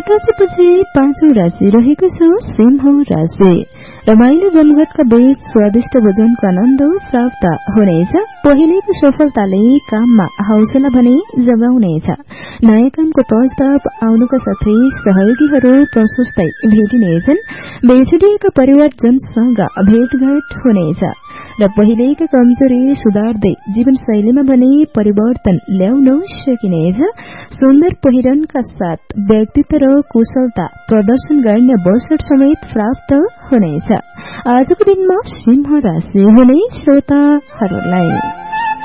राशिपछि पाँचौं राशि रहेको छ सिंह राशि। रमाइलो जमघटका बीच स्वादिष्ट भोजनको आनन्द प्राप्त हुनेछ। पहिलेको सफलताले काममा हौसला भने जगाउनेछ। नयाँ कामको प्रस्ताव आउनुका साथै सहयोगीहरू प्रशस्तै भेटिनेछन्। बेछुडिएका परिवारजनसँग भेटघाट हुनेछ र पहिलेका कमजोरी सुधार्दै जीवनशैलीमा भने परिवर्तन ल्याउन सकिनेछ। सुन्दर पहिरनका साथ व्यक्तित्व र कुशलता प्रदर्शन गर्ने अवसर समेत प्राप्त हुनेछ। आजको दिनमा सिंह राशि हुने श्रोताहरूलाई